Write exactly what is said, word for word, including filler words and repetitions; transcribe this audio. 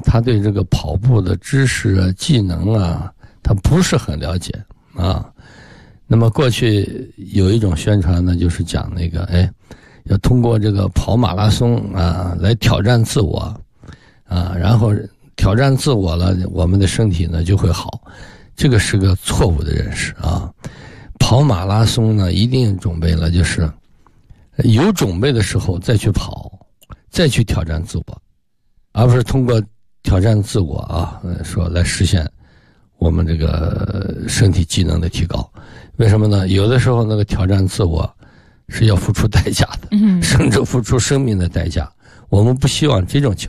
他对这个跑步的知识啊、技能啊，他不是很了解啊。那么过去有一种宣传呢，就是讲那个，哎，要通过这个跑马拉松啊来挑战自我啊，然后挑战自我了，我们的身体呢就会好。这个是个错误的认识啊。跑马拉松呢，一定准备了，就是有准备的时候再去跑，再去挑战自我，而不是通过挑战自我啊，说来实现我们这个身体机能的提高。为什么呢？有的时候那个挑战自我是要付出代价的，甚至付出生命的代价。我们不希望这种情况。